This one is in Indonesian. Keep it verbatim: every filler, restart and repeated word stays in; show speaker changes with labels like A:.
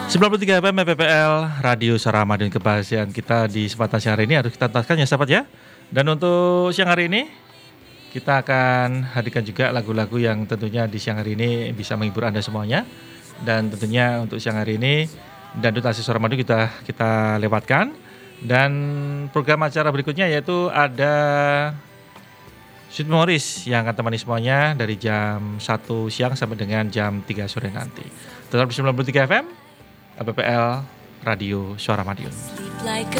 A: sembilan puluh tiga F M P P L Radio Suara Madiun, kebahagiaan kita di kesempatan siang hari ini harus kita tuntaskan ya sahabat ya. Dan untuk siang hari ini kita akan hadirkan juga lagu-lagu yang tentunya di siang hari ini bisa menghibur Anda semuanya. Dan tentunya untuk siang hari ini dan Dutasi Suara Madiun kita kita lewatkan. Dan program acara berikutnya yaitu ada Sweet Memories yang akan temani semuanya dari jam satu siang sampai dengan jam tiga sore nanti. Tetap di sembilan puluh tiga F M P P L Radio Suara Madiun.